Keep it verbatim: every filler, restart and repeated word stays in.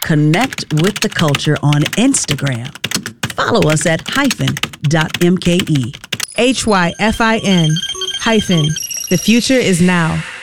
connect with the culture on Instagram. Follow us at hyphen dot M K E. H Y F I N hyphen. The future is now.